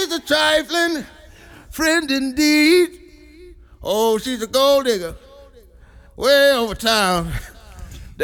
she's a trifling friend indeed. Oh, she's a gold digger way over town.